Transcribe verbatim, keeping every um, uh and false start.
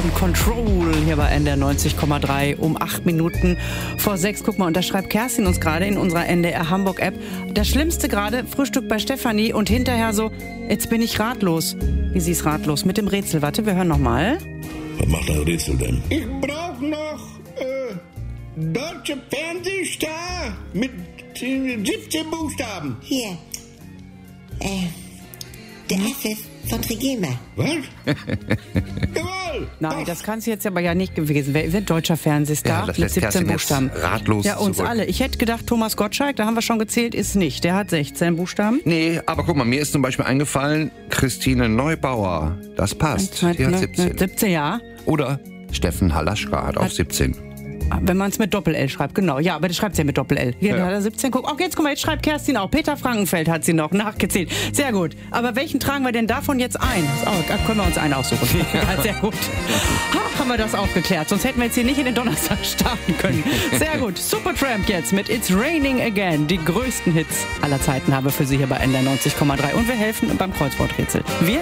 und Control hier bei N D R neunzig Komma drei um acht Minuten vor sechs. Guck mal, und da schreibt Kerstin uns gerade in unserer N D R Hamburg-App. Das Schlimmste gerade, Frühstück bei Stefanie und hinterher so, jetzt bin ich ratlos. Wie sie ist ratlos mit dem Rätsel. Warte, wir hören nochmal. Was macht ein Rätsel denn? Ich brauch noch äh, deutsche Fernsehstar mit äh, siebzehn Buchstaben. Hier. Äh, der Affe von Trigema. Was? Jawohl! Nein, Doch. das kann es jetzt aber ja nicht gewesen. Wer wird deutscher Fernsehstar Ja, das mit lässt siebzehn Kerstin jetzt Buchstaben? ratlos Ja, uns zurück. alle. Ich hätte gedacht, Thomas Gottschalk, da haben wir schon gezählt, ist nicht. Der hat sechzehn Buchstaben. Nee, aber guck mal, mir ist zum Beispiel eingefallen, Christine Neubauer. Das passt. Eins, zwei, Die hat ne, siebzehn. siebzehn, ja. Oder Steffen Halaschka hat auch siebzehn. Wenn man es mit Doppel-L schreibt, genau. Ja, aber das schreibt sie ja mit Doppel-L. Hier Ja. hat er siebzehn. Guck, auch jetzt, guck mal, jetzt schreibt Kerstin auch. Peter Frankenfeld hat sie noch nachgezählt. Sehr gut. Aber welchen tragen wir denn davon jetzt ein? Oh, da können wir uns einen aussuchen. Ja, sehr gut. Ha, haben wir das auch geklärt. Sonst hätten wir jetzt hier nicht in den Donnerstag starten können. Sehr gut. Supertramp jetzt mit It's Raining Again. Die größten Hits aller Zeiten haben wir für Sie hier bei N D R neunzig Komma drei. Und wir helfen beim Kreuzworträtsel. Wir